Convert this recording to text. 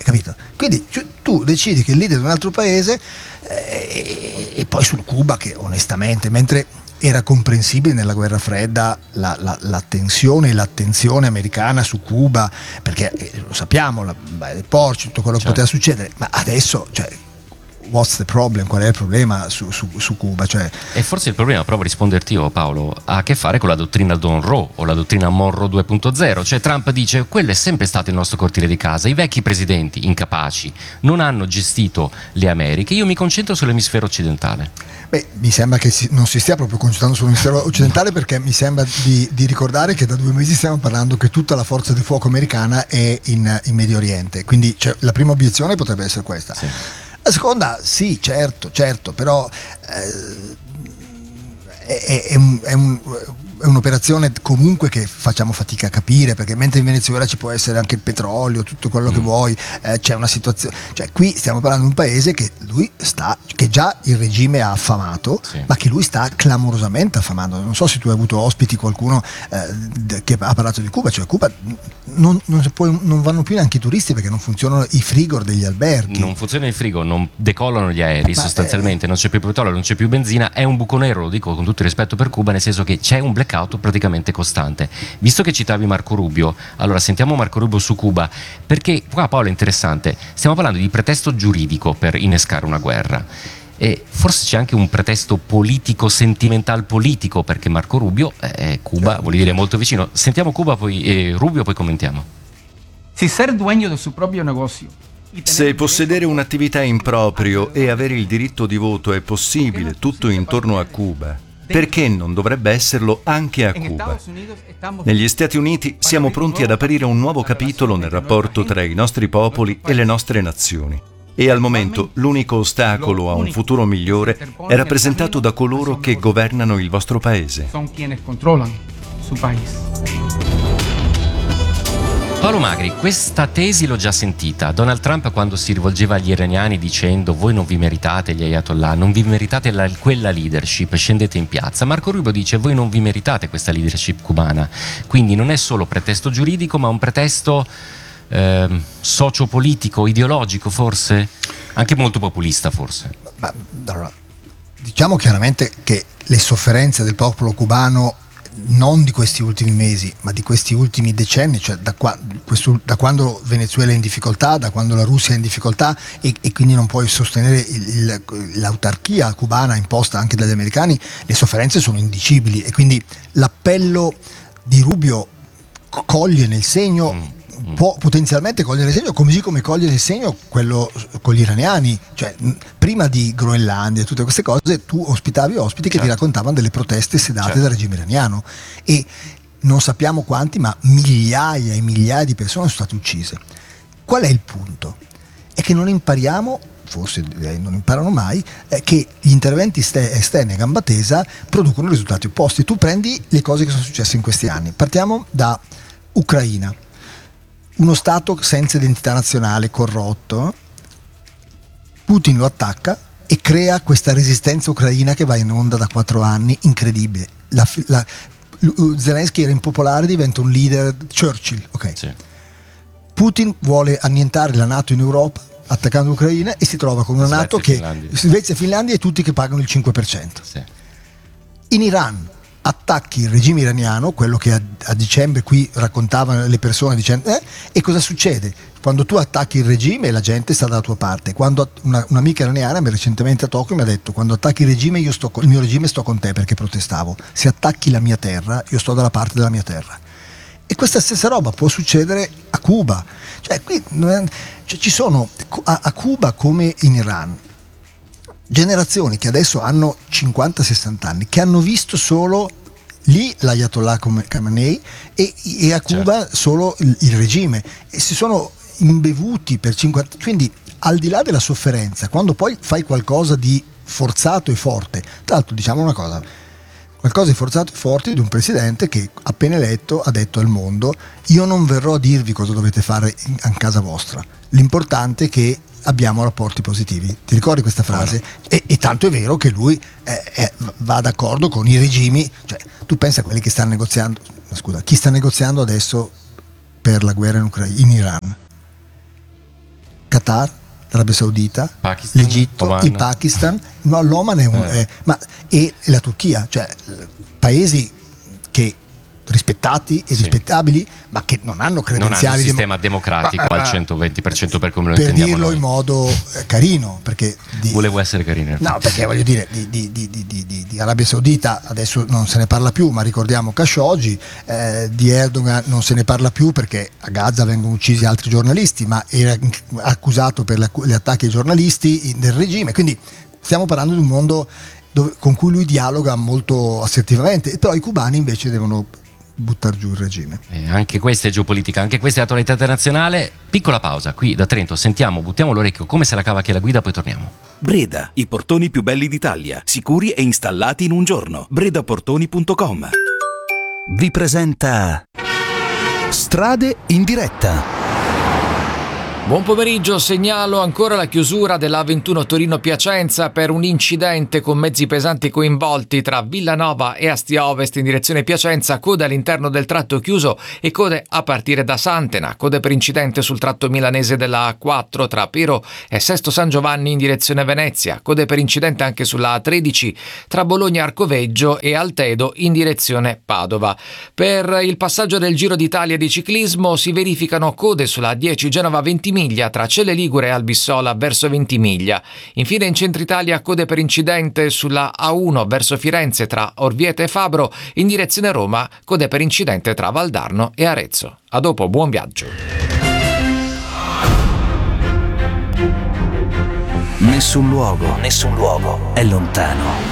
capito? Quindi tu decidi che il leader di un altro paese e poi sul Cuba, che onestamente, mentre era comprensibile nella guerra fredda la tensione e l'attenzione americana su Cuba, perché lo sappiamo, il Porsche, tutto quello che poteva succedere, ma adesso, cioè, what's the problem? Qual è il problema su Cuba? Cioè, e forse il problema, provo a risponderti io, Paolo, ha a che fare con la dottrina Monroe o la dottrina Monroe 2.0. Cioè Trump dice: quello è sempre stato il nostro cortile di casa, i vecchi presidenti incapaci non hanno gestito le Americhe, io mi concentro sull'emisfero occidentale. Beh, mi sembra che non si stia proprio concentrando sull'emisfero occidentale, perché mi sembra di ricordare che da 2 mesi stiamo parlando che tutta la forza di fuoco americana è in Medio Oriente, quindi la prima obiezione potrebbe essere questa. Sì. La seconda, sì, certo, però è un'operazione comunque che facciamo fatica a capire, perché mentre in Venezuela ci può essere anche il petrolio, tutto quello che vuoi, c'è una situazione, cioè qui stiamo parlando di un paese che che già il regime ha affamato, sì, ma che lui sta clamorosamente affamando. Non so se tu hai avuto ospiti, qualcuno che ha parlato di Cuba, cioè Cuba non vanno più neanche i turisti perché non funzionano i frigor degli alberghi, non funziona il frigo, non decollano gli aerei, sostanzialmente non c'è più petrolio, non c'è più benzina, è un buco nero, lo dico con tutto il rispetto per Cuba, nel senso che c'è un blackout praticamente costante. Visto che citavi Marco Rubio, allora sentiamo Marco Rubio su Cuba, perché qua, Paolo, è interessante, stiamo parlando di pretesto giuridico per innescare una guerra e forse c'è anche un pretesto politico, sentimental politico, perché Marco Rubio Cuba vuol dire molto vicino. Sentiamo Cuba, poi Rubio, poi commentiamo. Si ser dueño del suo proprio negozio, se possedere un'attività in proprio e avere il diritto di voto è possibile tutto intorno a Cuba, perché non dovrebbe esserlo anche a Cuba? Negli Stati Uniti siamo pronti ad aprire un nuovo capitolo nel rapporto tra i nostri popoli e le nostre nazioni. E al momento l'unico ostacolo a un futuro migliore è rappresentato da coloro che governano il vostro paese. Paolo Magri, questa tesi l'ho già sentita. Donald Trump, quando si rivolgeva agli iraniani dicendo: voi non vi meritate gli ayatollah, non vi meritate quella leadership, scendete in piazza. Marco Rubio dice: voi non vi meritate questa leadership cubana. Quindi non è solo pretesto giuridico, ma un pretesto sociopolitico, ideologico, forse anche molto populista, forse. Ma allora, diciamo chiaramente che le sofferenze del popolo cubano, non di questi ultimi mesi, ma di questi ultimi decenni, cioè da quando Venezuela è in difficoltà, da quando la Russia è in difficoltà e quindi non puoi sostenere l'autarchia cubana imposta anche dagli americani, le sofferenze sono indicibili, e quindi l'appello di Rubio coglie nel segno, può potenzialmente cogliere nel segno, così come coglie nel segno quello con gli iraniani. Cioè, prima di Groenlandia e tutte queste cose, tu ospitavi ospiti che ti raccontavano delle proteste sedate dal regime iraniano, e non sappiamo quanti, ma migliaia e migliaia di persone sono state uccise. Qual è il punto? È che non impariamo, forse non imparano mai, che gli interventi esterni a gamba tesa producono risultati opposti. Tu prendi le cose che sono successe in questi anni, partiamo da Ucraina, uno stato senza identità nazionale, corrotto. Putin lo attacca e crea questa resistenza ucraina che va in onda da 4 anni, incredibile. Zelensky era impopolare, diventa un leader, Churchill, ok. Sì. Putin vuole annientare la NATO in Europa attaccando l'Ucraina e si trova con una NATO che Svezia e Finlandia e tutti che pagano il 5%. Sì. In Iran attacchi il regime iraniano, quello che a dicembre qui raccontavano le persone dicendo e cosa succede? Quando tu attacchi il regime la gente sta dalla tua parte. Quando un'amica iraniana recentemente a Tokyo mi ha detto: quando attacchi il regime il mio regime sto con te perché protestavo, se attacchi la mia terra io sto dalla parte della mia terra. E questa stessa roba può succedere a Cuba, cioè qui ci sono a Cuba come in Iran generazioni che adesso hanno 50-60 anni, che hanno visto solo lì l'Ayatollah Khamenei e a Cuba solo il regime, e si sono imbevuti per 50. Quindi al di là della sofferenza, quando poi fai qualcosa di forzato e forte, tra l'altro diciamo una cosa, qualcosa di forzato e forte di un presidente che appena eletto ha detto al mondo: io non verrò a dirvi cosa dovete fare in casa vostra, l'importante è che abbiamo rapporti positivi. Ti ricordi questa frase? E tanto è vero che lui va d'accordo con i regimi, cioè tu pensa a quelli che stanno negoziando, chi sta negoziando adesso per la guerra in Iran? Qatar, l'Arabia Saudita, Pakistan, l'Egitto, Oman. il Pakistan, no, l'Oman e la Turchia, cioè paesi che rispettati e rispettabili, ma che non hanno credenziali. Non hanno un sistema democratico al 120% per come lo per intendiamo dirlo noi. in modo carino, perché Volevo essere carino. no, perché voglio dire di Arabia Saudita adesso non se ne parla più, ma ricordiamo Khashoggi, di Erdogan non se ne parla più perché a Gaza vengono uccisi altri giornalisti, ma era accusato per gli attacchi ai giornalisti del regime, quindi stiamo parlando di un mondo con cui lui dialoga molto assertivamente, però i cubani invece devono buttare giù il regime. Anche questa è geopolitica, anche questa è attualità internazionale. Piccola pausa, qui da Trento sentiamo, buttiamo l'orecchio come se la cava chi la guida, poi torniamo. Breda, i portoni più belli d'Italia, sicuri e installati in un giorno. bredaportoni.com vi presenta Strade in diretta. Buon pomeriggio, segnalo ancora la chiusura della A21 Torino-Piacenza per un incidente con mezzi pesanti coinvolti tra Villanova e Astia Ovest in direzione Piacenza, code all'interno del tratto chiuso e code a partire da Santena, code per incidente sul tratto milanese della A4 tra Pero e Sesto San Giovanni in direzione Venezia, code per incidente anche sulla A13 tra Bologna Arcoveggio e Altedo in direzione Padova. Per il passaggio del Giro d'Italia di ciclismo si verificano code sulla A10 Genova Ventimiglia tra Celle Ligure e Albissola verso Ventimiglia. Infine in centro Italia code per incidente sulla A1 verso Firenze tra Orviete e Fabro, in direzione Roma code per incidente tra Valdarno e Arezzo. A dopo, buon viaggio. Nessun luogo è lontano.